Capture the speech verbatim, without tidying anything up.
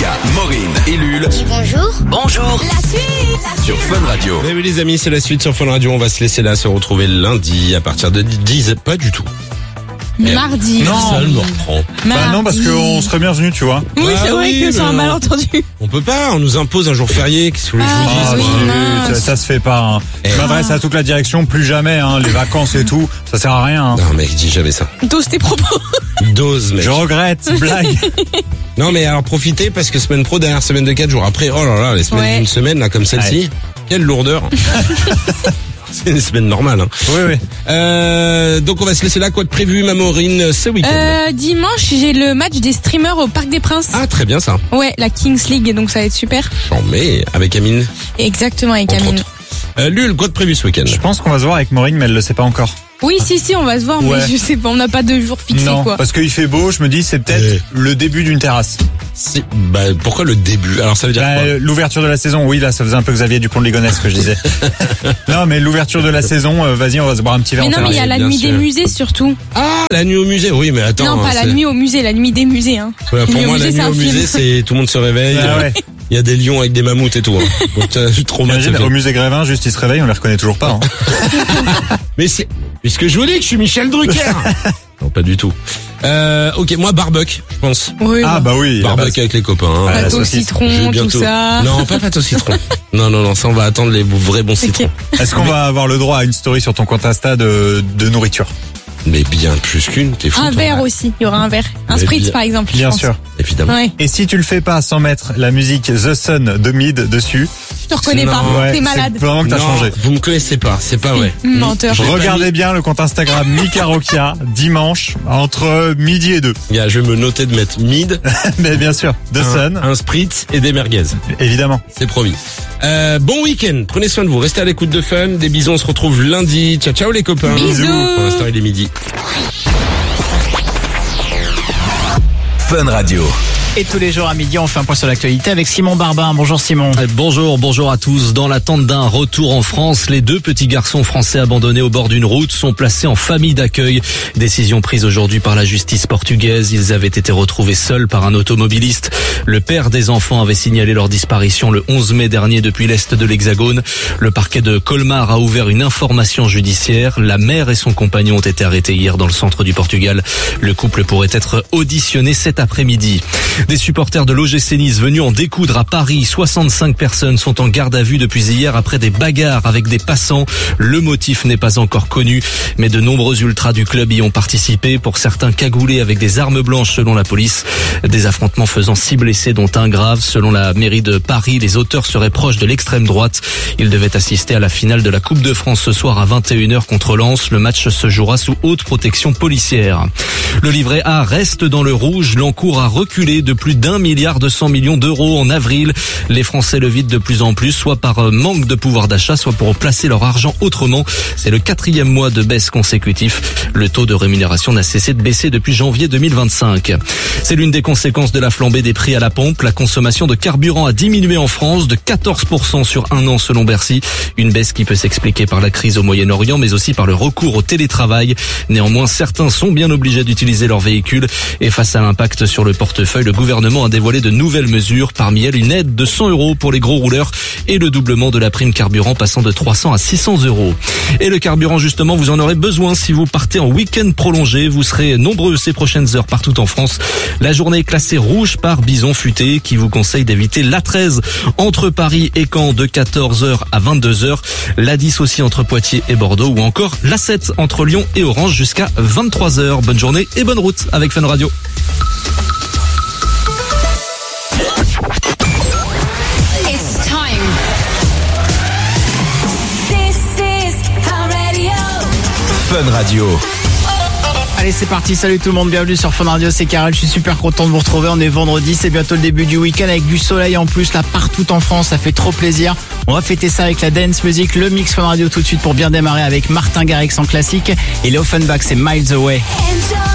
Lucas, Maureen et Lul. Dis bonjour. Bonjour. La suite. Sur Fun Radio. Eh oui les amis, c'est la suite sur Fun Radio. On va se laisser là se retrouver lundi à partir de dix. Pas du tout. Mardi. Non, ça me reprend. Bah non, parce qu'on serait bien venu, tu vois. Oui, c'est Ah vrai oui, que c'est mais un non. malentendu. On peut pas, on nous impose un jour férié. Qu'est-ce que vous voulez que je vous Ah, dise, oui, moi mince. Ça, ça se fait pas. Hein. Eh. Je m'adresse à toute la direction, plus jamais. Hein, les vacances et tout, ça sert à rien. Hein. Non mec, dis jamais ça. Dose tes propos. Dose mec. Je regrette, blague. Non mais alors profitez parce que semaine pro, dernière semaine de quatre jours. Après, oh là là, les semaines Ouais. d'une semaine là comme celle-ci. Ouais. Quelle lourdeur. C'est une semaine normale. Hein. Oui, oui. Euh, donc on va se laisser là. Quoi de prévu, ma Maureen, ce week-end? Euh, dimanche, j'ai le match des streamers au Parc des Princes. Ah très bien ça. Ouais, la Kings League, donc ça va être super. J'en mets avec Amine. Exactement, avec Entre Amine. autres. Euh, Lul, quoi de prévu ce week-end? Je pense qu'on va se voir avec Maureen, mais elle le sait pas encore. Oui, si, si, on va se voir, Ouais. mais je sais pas, on n'a pas de jour fixé, Non, quoi. parce qu'il fait beau, je me dis c'est peut-être Ouais. le début d'une terrasse. Si, bah pourquoi le début? Alors ça veut dire Bah, quoi? euh, l'ouverture de la saison, oui, là, ça faisait un peu Xavier Dupont de Ligonnès, ce que je disais. Non, mais l'ouverture de la saison, euh, vas-y, on va se boire un petit verre Mais en non, mais il y a terrasse. la bien nuit sûr. des musées, surtout. Ah, la nuit au musée. Oui, mais attends. non, pas la c'est- nuit au musée, la nuit des musées, hein. Ouais, pour Nuit au moi, la musée, nuit c'est au un musée, film. c'est tout le monde se réveille. Ah ouais. Il y a des lions avec des mammouths et tout. Hein. Donc, euh, je suis trop mal. Imagine, au musée Grévin, juste ils se réveillent, on les reconnaît toujours pas. Hein. Mais c'est, puisque je vous dis que je suis Michel Drucker. Non, pas du tout. Euh, ok, moi, barbecue, je pense. Oui, Ah bah oui. Barbecue ah bah, avec les copains. Hein. la pâte au saucisse. citron, Je vais tout bientôt. ça. Non, pas pâte au citron. Non, non, non, ça, on va attendre les vrais bons citrons. Est-ce qu'on va avoir le droit à une story sur ton compte Insta de, de nourriture? Mais bien plus qu'une, t'es fou. Un toi. verre aussi, il y aura un verre. Un Mais spritz, bien- par exemple. je Bien pense. sûr. Évidemment. Ouais. Et si tu le fais pas sans mettre la musique The Sun de Mid dessus, Je te reconnais Non. pas, ouais, t'es malade. c'est vraiment que t'as Non, changé. vous me connaissez pas, c'est pas vrai. Menteur. Je- Regardez bien le compte Instagram Mika Rokia dimanche entre midi et deux. Gars, je vais me noter de mettre mid, Mais bien sûr, The un, Sun, un spritz et des merguez. évidemment. C'est promis. Euh, bon week-end. Prenez soin de vous. Restez à l'écoute de Fun. Des bisous. On se retrouve lundi. Ciao, ciao les copains. Bisous. Pour l'instant, il est midi. Fun Radio. Et tous les jours à midi, on fait un point sur l'actualité avec Simon Barbin. Bonjour Simon. Bonjour, bonjour à tous. Dans l'attente d'un retour en France, les deux petits garçons français abandonnés au bord d'une route sont placés en famille d'accueil. Décision prise aujourd'hui par la justice portugaise. Ils avaient été retrouvés seuls par un automobiliste. Le père des enfants avait signalé leur disparition le onze mai dernier depuis l'est de l'Hexagone. Le parquet de Colmar a ouvert une information judiciaire. La mère et son compagnon ont été arrêtés hier dans le centre du Portugal. Le couple pourrait être auditionné cet après-midi. Des supporters de l'O G C Nice venus en découdre à Paris. soixante-cinq personnes sont en garde à vue depuis hier après des bagarres avec des passants. Le motif n'est pas encore connu, mais de nombreux ultras du club y ont participé. Pour certains cagoulés avec des armes blanches selon la police. Des affrontements faisant six blessés dont un grave. Selon la mairie de Paris, les auteurs seraient proches de l'extrême droite. Ils devaient assister à la finale de la Coupe de France ce soir à vingt et une heures contre Lens. Le match se jouera sous haute protection policière. Le livret A reste dans le rouge. L'encours a reculé de plus d'un milliard deux cents millions d'euros en avril. Les Français le vident de plus en plus, soit par manque de pouvoir d'achat, soit pour placer leur argent autrement. C'est le quatrième mois de baisse consécutif. Le taux de rémunération n'a cessé de baisser depuis janvier deux mille vingt-cinq. C'est l'une des conséquences de la flambée des prix à la pompe. La consommation de carburant a diminué en France de quatorze pour cent sur un an selon Bercy. Une baisse qui peut s'expliquer par la crise au Moyen-Orient, mais aussi par le recours au télétravail. Néanmoins, certains sont bien obligés d'utiliser leur véhicule. Et face à l'impact sur le portefeuille, le gouvernement a dévoilé de nouvelles mesures. Parmi elles, une aide de cent euros pour les gros rouleurs et le doublement de la prime carburant passant de trois cents à six cents euros. Et le carburant, justement, vous en aurez besoin si vous partez en week-end prolongé. Vous serez nombreux ces prochaines heures partout en France. La journée est classée rouge par Bison Futé qui vous conseille d'éviter l'A treize entre Paris et Caen de quatorze heures à vingt-deux heures. L'A dix aussi entre Poitiers et Bordeaux ou encore l'A sept entre Lyon et Orange jusqu'à vingt-trois heures. Bonne journée et bonne route avec Fun Radio. It's time. This is Fun Radio. Fun Radio. Allez, c'est parti. Salut tout le monde. Bienvenue sur Fun Radio. C'est Karel. Je suis super content de vous retrouver. On est vendredi. C'est bientôt le début du week-end avec du soleil en plus là partout en France. Ça fait trop plaisir. On va fêter ça avec la dance music, le mix Fun Radio tout de suite pour bien démarrer avec Martin Garrix en classique et Léo Offenbach, c'est Miles Away. Enjoy.